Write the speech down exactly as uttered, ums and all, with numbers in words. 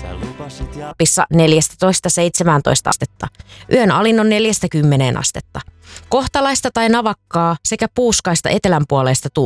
Lapissa neljätoista seitsemäntoista astetta. Yön alin on neljästä kymmeneen astetta. Kohtalaista tai navakkaa sekä puuskaista etelänpuoleista tuulta.